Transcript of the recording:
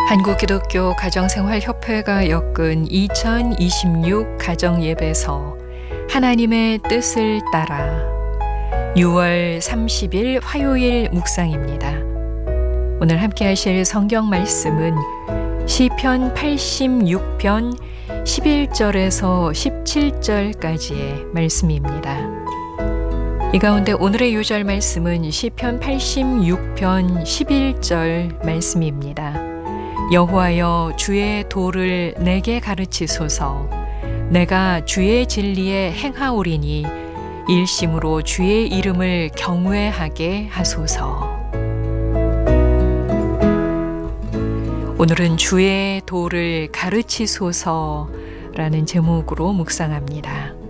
한국기독교 가정생활협회가 엮은 2026 가정예배서 하나님의 뜻을 따라 6월 30일 화요일 묵상입니다. 오늘 함께 하실 성경 말씀은 시편 86편 11절에서 17절까지의 말씀입니다. 이 가운데 오늘의 요절 말씀은 시편 86편 11절 말씀입니다. 여호와여 주의 도를 내게 가르치소서. 내가 주의 진리에 행하오리니 일심으로 주의 이름을 경외하게 하소서. 오늘은 주의 도를 가르치소서라는 제목으로 묵상합니다.